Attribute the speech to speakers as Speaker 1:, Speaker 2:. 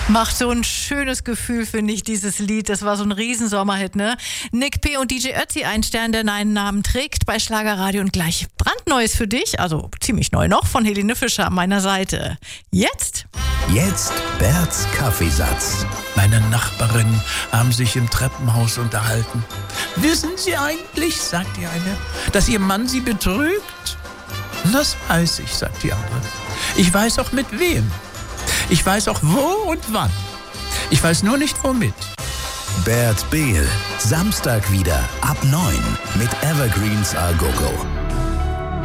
Speaker 1: Macht so ein schönes Gefühl, finde ich, dieses Lied. Das war so ein Riesensommerhit, ne? Nick P. und DJ Ötzi, ein Stern, der einen Namen trägt bei Schlagerradio, und gleich brandneues für dich, also ziemlich neu noch, von Helene Fischer an meiner Seite. Jetzt
Speaker 2: Berts Kaffeesatz.
Speaker 3: Meine Nachbarinnen haben sich im Treppenhaus unterhalten. Wissen Sie eigentlich, sagt die eine, dass Ihr Mann Sie betrügt? Das weiß ich, sagt die andere. Ich weiß auch mit wem. Ich weiß auch wo und wann. Ich weiß nur nicht womit.
Speaker 2: Bert Behl, Samstag wieder ab 9 mit Evergreens A Go Go.